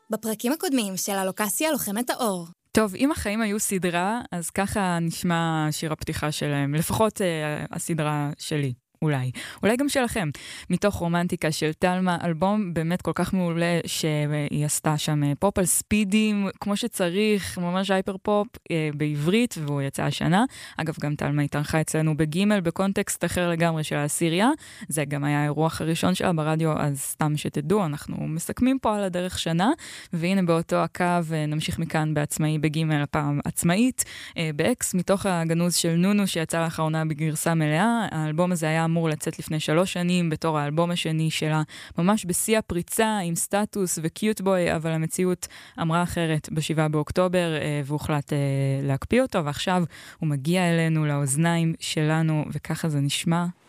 בפרקים הקודמים של הלוקסיה לוחמת האור. טוב, אם החיים היו סדרה, אז ככה נשמע שיר הפתיחה שלהם, לפחות הסדרה שלי. אולי גם שלכם. מתוך רומנטיקה של תלמה, אלבום באמת כל כך מעולה שהיא עשתה שם פופ על ספידים, כמו שצריך, ממש הייפר פופ בעברית, והוא יצא השנה. אגב, גם תלמה התארחה אצלנו בגימל, בקונטקסט אחר לגמרי של העשירייה. זה גם היה האירוח הראשון שלה ברדיו, אז סתם שתדעו, אנחנו מסכמים פה על הדרך שנה, והנה באותו הקו נמשיך מכאן בעצמאי בגימל, הפעם עצמאית, באקס, מתוך הגנוז של נונו שיצא לאחרונה בגרסה מלאה. האלבום הזה היה אמור לצאת לפני 3 שנים, בתור האלבום השני שלה, ממש בשיא הפריצה, עם סטטוס וקיוט בוי, אבל המציאות אמרה אחרת ב7 באוקטובר, והוחלט להקפיא אותו, ועכשיו הוא מגיע אלינו לאוזניים שלנו, וככה זה נשמע.